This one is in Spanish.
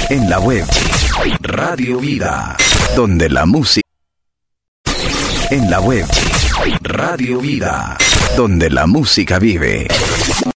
En la web, Radio Vida, donde la música... En la web, Radio Vida, donde la música vive.